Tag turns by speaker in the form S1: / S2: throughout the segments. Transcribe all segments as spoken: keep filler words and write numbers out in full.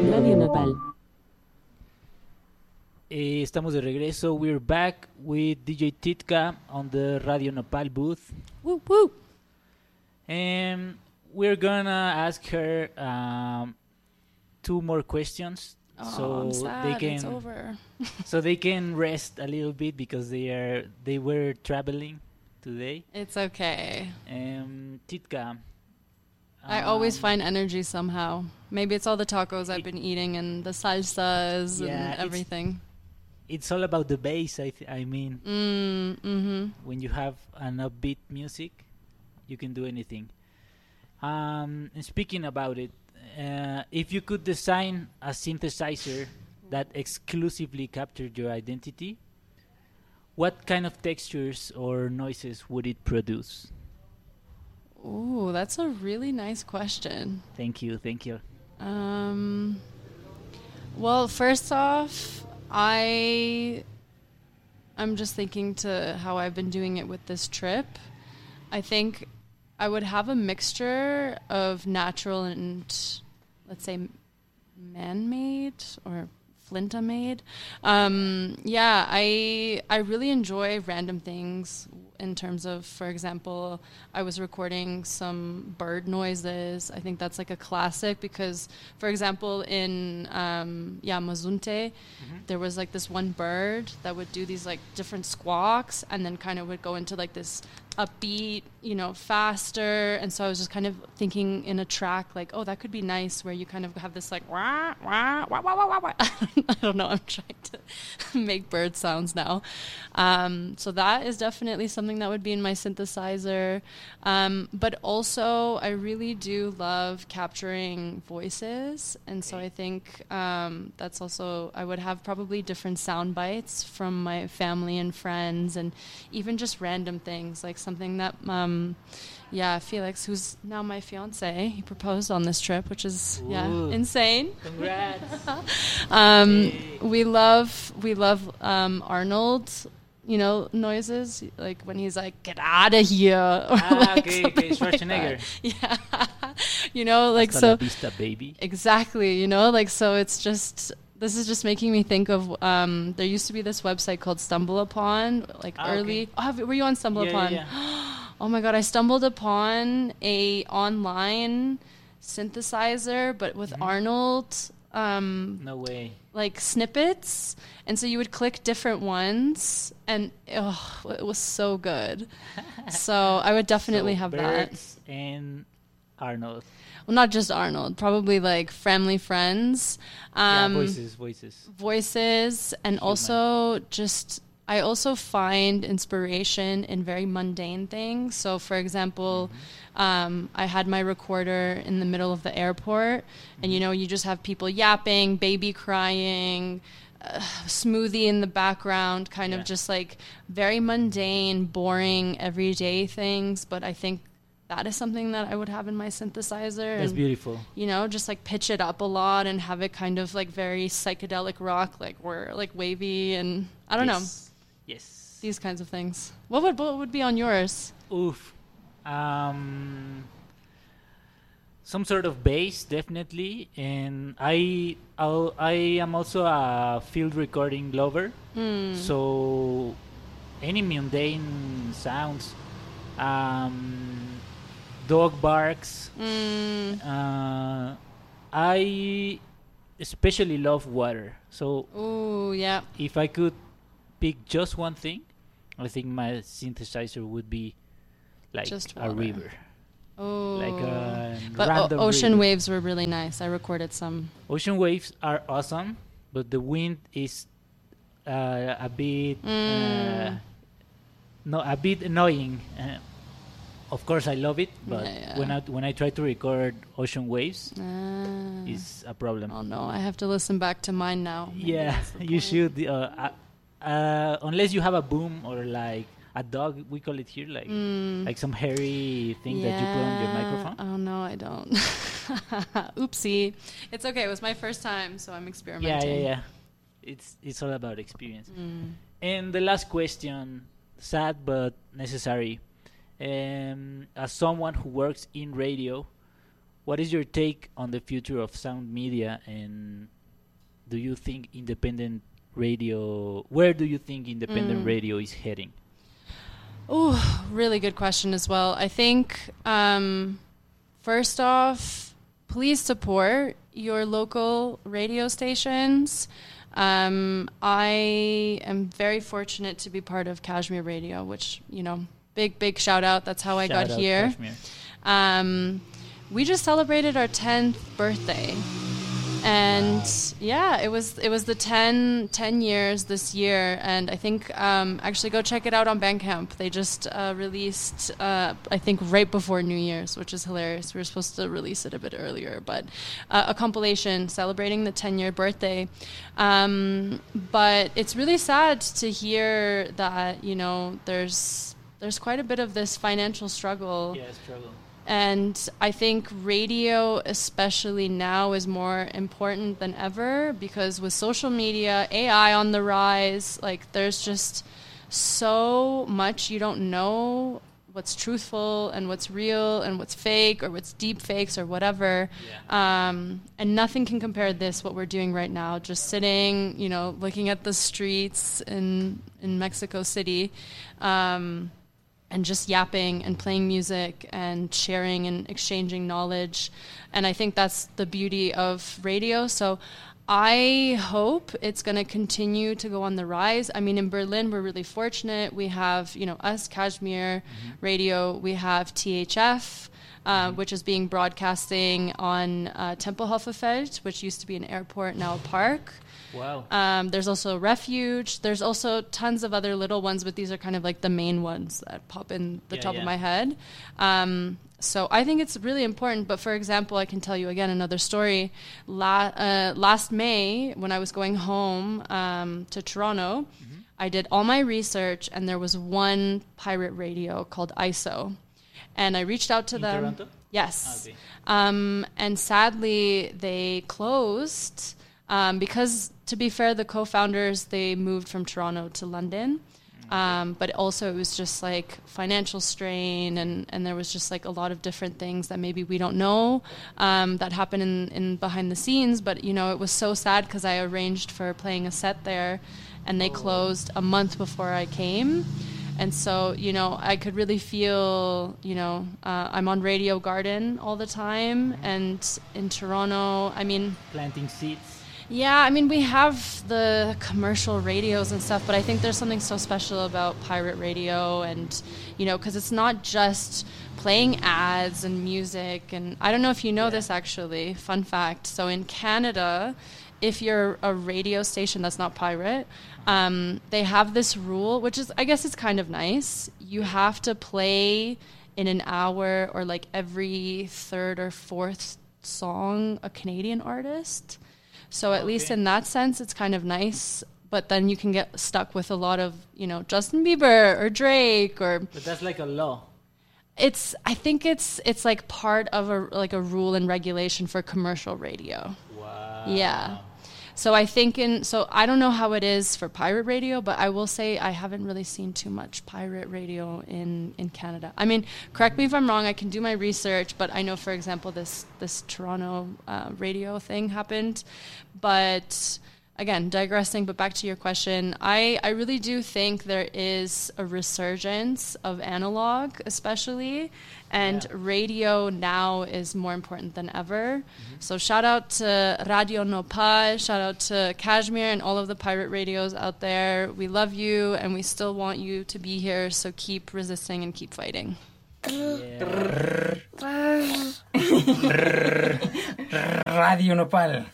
S1: Radio Nopal.
S2: Eh, estamos de regreso. We're back with D J Titka on the Radio Nopal booth.
S1: Woo woo.
S2: And we're gonna ask her um, two more questions.
S1: Oh,
S2: so
S1: I'm sad.
S2: they can
S1: It's over.
S2: so they can rest a little bit because they are they were traveling today.
S1: It's okay.
S2: Um, Titka.
S1: I always
S2: um,
S1: find energy somehow. Maybe it's all the tacos I've
S2: It-
S1: been eating and the salsas
S2: Yeah,
S1: and
S2: it's-
S1: everything.
S2: It's all about the bass. I th- I mean,
S1: Mm, mm-hmm.
S2: when you have an upbeat music, you can do anything. Um, and speaking about it, uh, if you could design a synthesizer that exclusively captured your identity, what kind of textures or noises would it produce?
S1: Ooh, that's a really nice question.
S2: Thank you, thank you.
S1: Um, well, first off, I I'm just thinking to how I've been doing it with this trip. I think I would have a mixture of natural and, let's say, m- man-made or Flinta-made. Um, yeah, I I really enjoy random things in terms of, for example, I was recording some bird noises. I think that's like a classic because, for example, in um, yeah, Mazunte, there was like this one bird that would do these like different squawks and then kind of would go into like this upbeat, you know, faster. And so I was just kind of thinking in a track like, oh, that could be nice where you kind of have this like wah, wah, wah, wah, wah, wah, wah. I don't know. I'm trying to make bird sounds now. Um, so that is definitely something that would be in my synthesizer. Um, but also I really do love capturing voices. And so I think um, that's also, I would have probably different sound bites from my family and friends and even just random things like something that, um, yeah, Felix, who's now my fiance, he proposed on this trip, which is, yeah,
S2: Ooh.
S1: insane.
S2: Congrats!
S1: Um,
S2: Hey.
S1: we love we love um, Arnold, you know, noises like when he's like "Get out of here!" or
S2: Ah,
S1: like
S2: okay,
S1: something
S2: okay,
S1: like
S2: Schwarzenegger.
S1: that. Yeah, you know, like
S2: Hasta la
S1: so
S2: vista, baby.
S1: exactly, you know, like so. It's just this is just making me think of. Um, there used to be this website called Stumble Upon, like
S2: Ah,
S1: early.
S2: okay.
S1: Oh, have, were you on Stumble
S2: Yeah,
S1: Upon?
S2: yeah, yeah.
S1: Oh my god, I stumbled upon a online synthesizer, but with
S2: Mhm.
S1: Arnold. Um,
S2: No way.
S1: like snippets, and so you would click different ones, and oh, it was so good. So I would definitely
S2: So,
S1: have that.
S2: Birds and Arnold.
S1: Well, not just Arnold, probably like family friends, um,
S2: yeah, voices, voices.
S1: voices, and
S2: Human.
S1: also just I also find inspiration in very mundane things. So, for example, um, I had my recorder in the middle of the airport, and you know, you just have people yapping, baby crying, uh, smoothie in the background, kind
S2: Yeah.
S1: of just like very mundane, boring, everyday things. But I think that is something that I would have in my synthesizer.
S2: That's
S1: and,
S2: beautiful.
S1: you know, just like pitch it up a lot and have it kind of like very psychedelic rock, like we're like wavy and I don't know,
S2: Yes. Yes.
S1: these kinds of things. What would what would be on yours?
S2: Oof. Um, some sort of bass, definitely, and I I'll, I am also a field recording lover,
S1: Mm.
S2: so any mundane sounds, um, dog barks.
S1: Mm.
S2: Uh, I especially love water, so
S1: Ooh, yeah.
S2: if I could pick just one thing, I think my synthesizer would be like
S1: Just
S2: a
S1: water.
S2: river,
S1: Oh.
S2: like a
S1: but o-
S2: random
S1: ocean
S2: river.
S1: waves were really nice. I recorded some.
S2: Ocean waves are awesome, but the wind is uh, a bit uh,
S1: Mm.
S2: no a bit annoying. Uh, of course, I love it, but
S1: Yeah, yeah.
S2: when I when I try to record ocean waves,
S1: Ah.
S2: it's a problem.
S1: Oh no, I have to listen back to mine now. Maybe
S2: Yeah,
S1: that's the
S2: you
S1: point.
S2: should. Uh, uh, uh, unless you have a boom or like a dog, we call it here, like
S1: Mm.
S2: like some hairy thing that you put on your
S1: Yeah.
S2: microphone.
S1: Oh no, I don't. Oopsie. It's okay. It was my first time, so I'm
S2: Yeah,
S1: experimenting.
S2: yeah, yeah. It's it's all about experience.
S1: Mm.
S2: And the last question, sad but necessary. Um, as someone who works in radio, what is your take on the future of sound media, and do you think independent radio, where do you think independent
S1: Mm.
S2: radio is heading?
S1: Oh, really good question as well. I think, um, first off, please support your local radio stations. Um, I am very fortunate to be part of Kashmir Radio, which, you know, big, big shout out. That's how I
S2: Shout
S1: got
S2: out
S1: here.
S2: Kashmir.
S1: Um, we just celebrated our tenth birthday. And
S2: Wow.
S1: yeah, it was it was the ten, ten years this year, and I think um, actually go check it out on Bandcamp. They just uh, released uh, I think right before New Year's, which is hilarious. We were supposed to release it a bit earlier, but uh, a compilation celebrating the ten year birthday. Um, but it's really sad to hear that, you know, there's there's quite a bit of this financial struggle.
S2: Yeah, struggle.
S1: And I think radio, especially now, is more important than ever because with social media, A I on the rise, like there's just so much you don't know what's truthful and what's real and what's fake or what's deep fakes or whatever.
S2: Yeah.
S1: Um, and nothing can compare this, what we're doing right now, just sitting, you know, looking at the streets in, in Mexico City. Um, and just yapping and playing music and sharing and exchanging knowledge. And I think that's the beauty of radio. So I hope it's going to continue to go on the rise. I mean, in Berlin, we're really fortunate. We have, you know, us, Kashmir
S2: Mm-hmm.
S1: Radio. We have T H F, uh,
S2: Mhm.
S1: which is being broadcasting on uh, Tempelhofefeld, which used to be an airport, now a park.
S2: Wow.
S1: Um, there's also Refuge. There's also tons of other little ones, but these are kind of like the main ones that pop in the
S2: Yeah,
S1: top
S2: yeah.
S1: of my head. Um, so I think it's really important. But for example, I can tell you again another story. La- uh, last May, when I was going home um, to Toronto,
S2: Mhm.
S1: I did all my research, and there was one pirate radio called I S O. And I reached out to
S2: In
S1: them.
S2: Toronto?
S1: Yes.
S2: Okay.
S1: Um, and sadly, they closed um, because, to be fair, the co-founders, they moved from Toronto to London. Um, but also it was just like financial strain, and, and there was just like a lot of different things that maybe we don't know um, that happened in, in behind the scenes. But, you know, it was so sad because I arranged for playing a set there, and they
S2: Oh.
S1: closed a month before I came. And so, you know, I could really feel, you know, uh, I'm on Radio Garden all the time. And in Toronto, I mean,
S2: Planting seeds.
S1: yeah, I mean, we have the commercial radios and stuff, but I think there's something so special about pirate radio and, you know, because it's not just playing ads and music. And I don't know if you know
S2: Yeah.
S1: this, actually. Fun fact. So in Canada, if you're a radio station that's not pirate, um, they have this rule, which is, I guess it's kind of nice. You have to play in an hour or like every third or fourth song a Canadian artist. So at least
S2: Okay.
S1: in that sense, it's kind of nice. But then you can get stuck with a lot of, you know, Justin Bieber or Drake or
S2: But that's like a law.
S1: it's. I think it's it's like part of a like a rule and regulation for commercial radio.
S2: Wow.
S1: Yeah. So I think in so I don't know how it is for pirate radio, but I will say I haven't really seen too much pirate radio in, in Canada. I mean, correct me if I'm wrong. I can do my research, but I know, for example, this this Toronto uh, radio thing happened. But again, digressing, but back to your question, I, I really do think there is a resurgence of analog, especially, and
S2: Yeah.
S1: radio now is more important than ever. So shout out to Radio Nopal, shout out to Kashmir and all of the pirate radios out there. We love you, and we still want you to be here, so keep resisting and keep fighting.
S2: Yeah.
S3: Radio Nopal.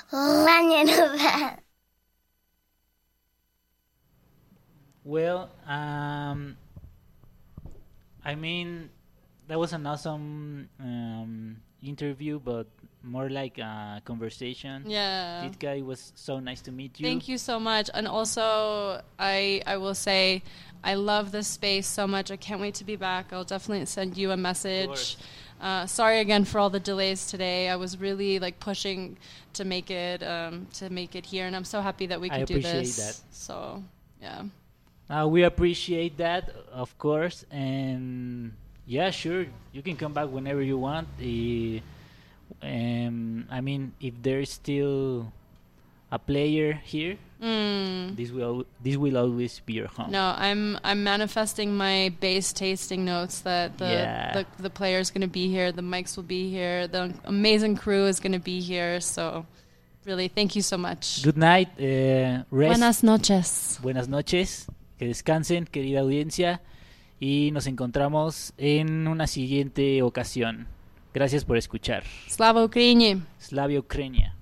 S2: Well, um, I mean, that was an awesome um, interview, but more like a conversation.
S1: Yeah.
S2: This guy was so nice to meet you.
S1: Thank you so much. And also, I I will say, I love this space so much. I can't wait to be back. I'll definitely send you a message.
S2: course.
S1: Uh, sorry again for all the delays today. I was really like pushing to make it um, to make it here, and I'm so happy that we
S2: I
S1: could do
S2: appreciate
S1: this.
S2: that.
S1: So, yeah.
S2: Uh, we appreciate that, of course, and yeah, sure, you can come back whenever you want. Uh, Um, I mean, if there's still a player here,
S1: Mm.
S2: this will this will always be your home.
S1: No, I'm I'm manifesting my bass tasting notes that the
S2: Yeah.
S1: the, the player's going to be here, the mics will be here, the amazing crew is going to be here. So, really, thank you so much.
S2: Good night. Uh, rest.
S1: Buenas noches.
S2: Buenas noches. Que descansen, querida audiencia. Y nos encontramos en una siguiente ocasión. Gracias por escuchar.
S1: Slava Ukraini.
S2: Slavia Ucrania.